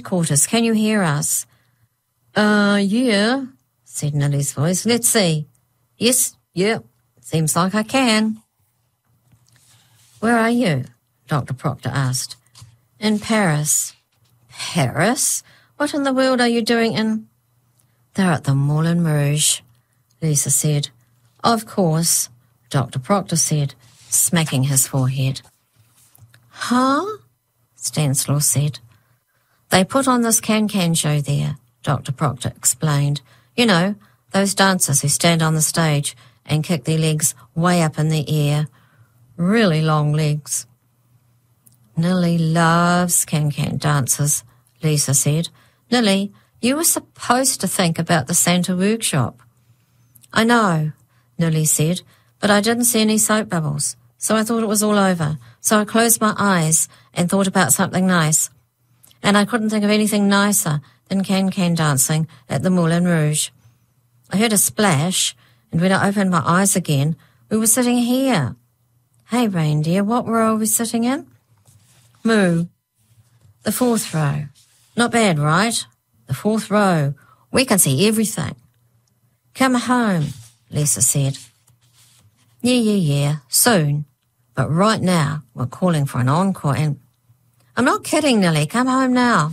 headquarters. Can you hear us? Yeah, said Nilly's voice. Let's see. Yes, yeah, seems like I can. Where are you? Dr. Proctor asked. In Paris. Paris? What in the world are you doing in... They're at the Moulin Rouge, Lisa said. Of course, Dr. Proctor said, smacking his forehead. Huh? Stanislaw said. They put on this can-can show there, Dr. Proctor explained. You know, those dancers who stand on the stage and kick their legs way up in the air. Really long legs. Nilly loves can-can dances, Lisa said. Nilly, you were supposed to think about the Santa workshop. I know, Nilly said, but I didn't see any soap bubbles, so I thought it was all over. So I closed my eyes and thought about something nice. And I couldn't think of anything nicer than can-can dancing at the Moulin Rouge. I heard a splash, and when I opened my eyes again, we were sitting here. Hey, reindeer, what row are we sitting in? Moo. The 4th row. Not bad, right? The 4th row. We can see everything. Come home, Lisa said. Yeah, soon. But right now, we're calling for an encore and... I'm not kidding, Nilly. Come home now.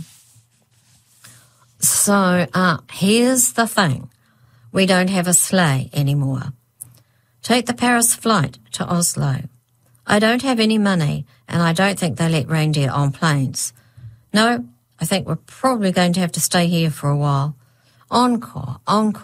So, here's the thing. We don't have a sleigh anymore. Take the Paris flight to Oslo. I don't have any money, and I don't think they let reindeer on planes. No, I think we're probably going to have to stay here for a while. Encore.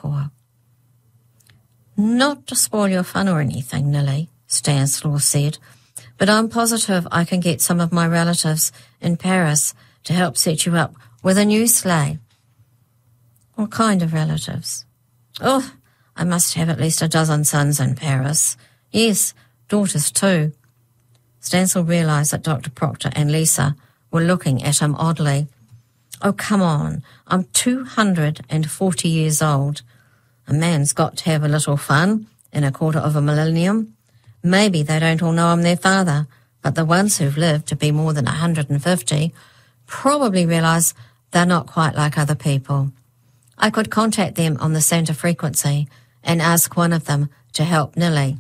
Not to spoil your fun or anything, Nilly, Stanislaw said, but I'm positive I can get some of my relatives in Paris to help set you up with a new sleigh. What kind of relatives? Oh, I must have at least a dozen sons in Paris. Yes, daughters too. Stanislaw realised that Dr. Proctor and Lisa were looking at him oddly. Oh, come on, I'm 240 years old. A man's got to have a little fun in a quarter of a millennium. Maybe they don't all know I'm their father, but the ones who've lived to be more than 150 probably realise they're not quite like other people. I could contact them on the Santa frequency and ask one of them to help Nilly.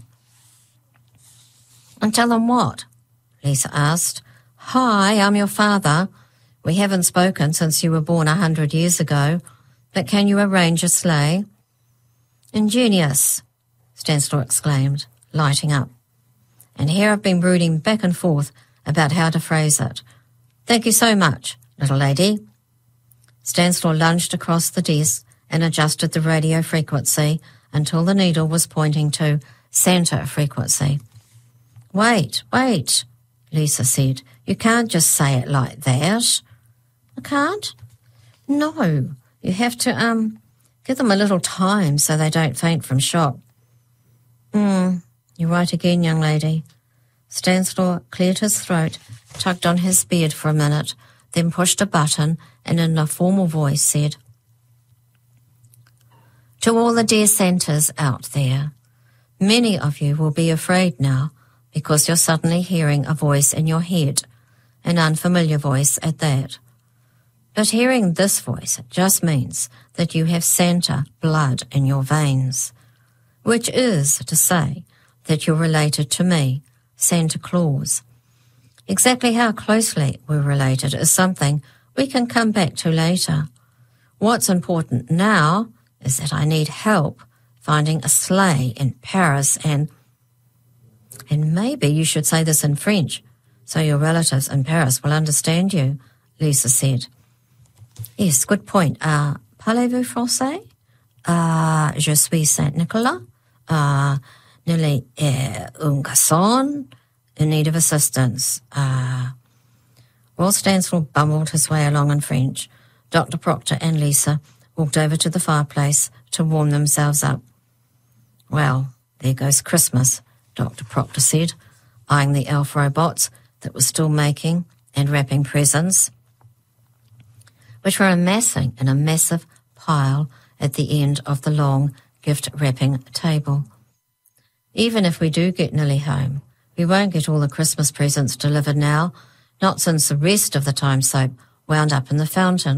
And tell them what? Lisa asked. Hi, I'm your father. We haven't spoken since you were born 100 years ago, but can you arrange a sleigh? Ingenious, Stanislaw exclaimed, lighting up. And here I've been brooding back and forth about how to phrase it. Thank you so much, little lady. Stanislaw lunged across the desk and adjusted the radio frequency until the needle was pointing to Santa frequency. Wait, Lisa said. You can't just say it like that. I can't? No, you have to, give them a little time so they don't faint from shock. You're right again, young lady. Stanislaw cleared his throat, tugged on his beard for a minute, then pushed a button and in a formal voice said, To all the dear Santas out there, many of you will be afraid now because you're suddenly hearing a voice in your head, an unfamiliar voice at that. But hearing this voice just means that you have Santa blood in your veins, which is to say that you're related to me, Santa Claus. Exactly how closely we're related is something we can come back to later. What's important now is that I need help finding a sleigh in Paris and maybe you should say this in French so your relatives in Paris will understand you, Lisa said. Yes, good point. Parlez-vous français? Je suis Saint-Nicolas. Nilly un garçon in need of assistance. While Stanislaw bumbled his way along in French, Dr. Proctor and Lisa walked over to the fireplace to warm themselves up. Well, there goes Christmas, Dr. Proctor said, eyeing the elf robots that were still making and wrapping presents, which were amassing in a massive pile at the end of the long gift-wrapping table. Even if we do get Nilly home, we won't get all the Christmas presents delivered now, not since the rest of the time soap wound up in the fountain.